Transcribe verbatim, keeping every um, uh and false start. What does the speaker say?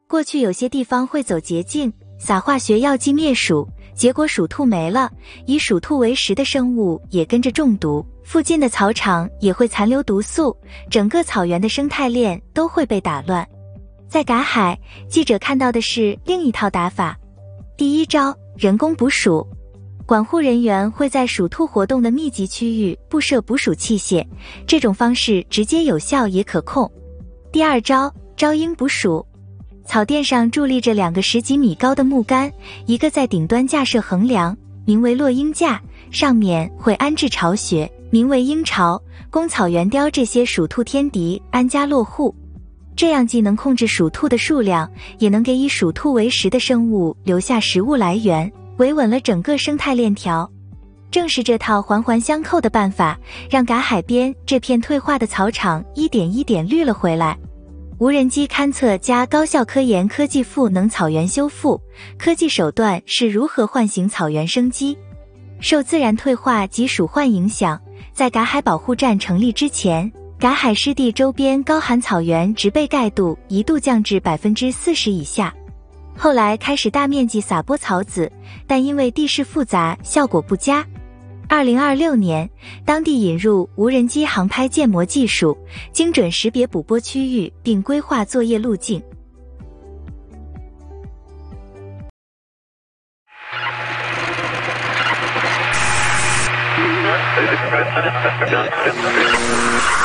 过去有些地方会走捷径，撒化学药剂灭鼠，结果鼠兔没了，以鼠兔为食的生物也跟着中毒，附近的草场也会残留毒素，整个草原的生态链都会被打乱。在赶海，记者看到的是另一套打法。第一招，人工捕鼠。管护人员会在鼠兔活动的密集区域布设捕鼠器械，这种方式直接有效也可控。第二招，招鹰捕鼠。草甸上伫立着两个十几米高的木杆，一个在顶端架设横梁，名为落鹰架，上面会安置巢穴，名为鹰巢，供草原雕这些鼠兔天敌安家落户。这样既能控制鼠兔的数量，也能给以鼠兔为食的生物留下食物来源，维稳了整个生态链条。正是这套环环相扣的办法，让赶海边这片退化的草场一点一点绿了回来。无人机勘测加高效科研科技赋能草原修复，科技手段是如何唤醒草原生机？受自然退化及鼠患影响，在赶海保护站成立之前，赶海湿地周边高寒草原植被盖度一度降至 百分之四十 以下。后来开始大面积撒播草籽，但因为地势复杂，效果不佳。二零二六年，当地引入无人机航拍建模技术，精准识别捕播区域并规划作业路径。